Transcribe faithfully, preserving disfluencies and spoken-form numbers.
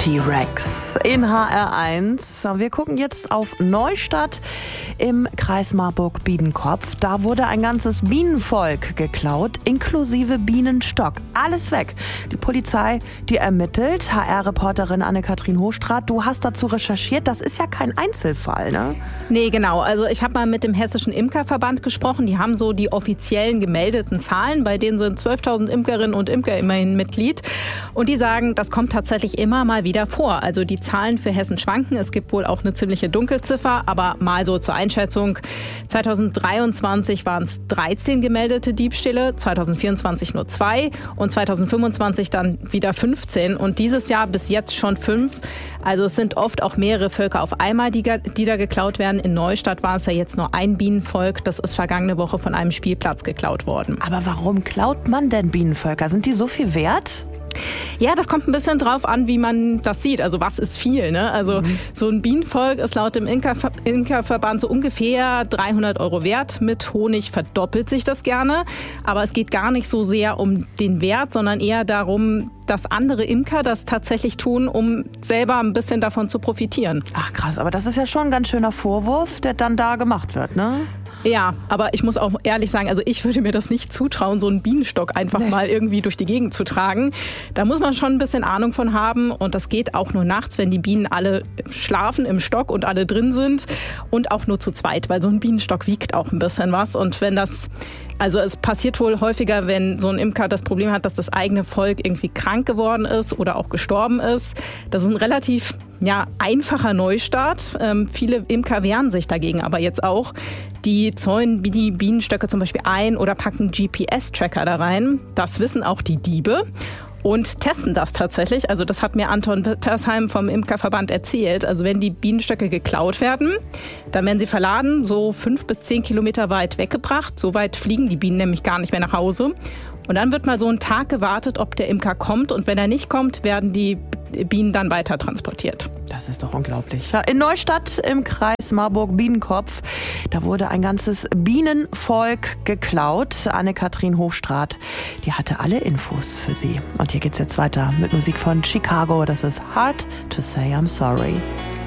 T-Rex in H R eins. Wir gucken jetzt auf Neustadt im Kreis Marburg-Biedenkopf. Da wurde ein ganzes Bienenvolk geklaut, inklusive Bienenstock. Alles weg. Die Polizei, die ermittelt. H R-Reporterin Anne-Kathrin Hochstrat, du hast dazu recherchiert. Das ist ja kein Einzelfall, ne? Nee, genau. Also ich habe mal mit dem Hessischen Imkerverband gesprochen. Die haben so die offiziellen gemeldeten Zahlen. Bei denen sind zwölftausend Imkerinnen und Imker immerhin Mitglied. Und die sagen, das kommt tatsächlich immer mal wieder vor. Also die Zahlen für Hessen schwanken. Es gibt wohl auch eine ziemliche Dunkelziffer, aber mal so zur Einschätzung. zweitausenddreiundzwanzig waren es dreizehn gemeldete Diebstähle, zweitausendvierundzwanzig nur zwei und zweitausendfünfundzwanzig dann wieder fünfzehn und dieses Jahr bis jetzt schon fünf. Also es sind oft auch mehrere Völker auf einmal, die, die da geklaut werden. In Neustadt war es ja jetzt nur ein Bienenvolk. Das ist vergangene Woche von einem Spielplatz geklaut worden. Aber warum klaut man denn Bienenvölker? Sind die so viel wert? Ja, das kommt ein bisschen drauf an, wie man das sieht. Also was ist viel, ne? Also mhm. so ein Bienenvolk ist laut dem Imker- Imkerverband so ungefähr dreihundert Euro wert. Mit Honig verdoppelt sich das gerne. Aber es geht gar nicht so sehr um den Wert, sondern eher darum, dass andere Imker das tatsächlich tun, um selber ein bisschen davon zu profitieren. Ach krass, aber das ist ja schon ein ganz schöner Vorwurf, der dann da gemacht wird, ne? Ja, aber ich muss auch ehrlich sagen, also ich würde mir das nicht zutrauen, so einen Bienenstock einfach nee. mal irgendwie durch die Gegend zu tragen. Da muss man schon ein bisschen Ahnung von haben und das geht auch nur nachts, wenn die Bienen alle schlafen im Stock und alle drin sind und auch nur zu zweit, weil so ein Bienenstock wiegt auch ein bisschen was und wenn das, also es passiert wohl häufiger, wenn so ein Imker das Problem hat, dass das eigene Volk irgendwie krank geworden ist oder auch gestorben ist. Das ist ein relativ ja, einfacher Neustart. Ähm, viele Imker wehren sich dagegen aber jetzt auch. Die zäunen wie die Bienenstöcke zum Beispiel ein oder packen G P S-Tracker da rein. Das wissen auch die Diebe und testen das tatsächlich. Also das hat mir Anton Wittersheim vom Imkerverband erzählt. Also wenn die Bienenstöcke geklaut werden, dann werden sie verladen, so fünf bis zehn Kilometer weit weggebracht. So weit fliegen die Bienen nämlich gar nicht mehr nach Hause. Und dann wird mal so einen Tag gewartet, ob der Imker kommt. Und wenn er nicht kommt, werden die Bienen dann weiter transportiert. Das ist doch unglaublich. Ja, in Neustadt im Kreis Marburg-Biedenkopf, da wurde ein ganzes Bienenvolk geklaut. Anne-Kathrin Hochstrat, die hatte alle Infos für Sie. Und hier geht's jetzt weiter mit Musik von Chicago. Das ist Hard to Say I'm Sorry.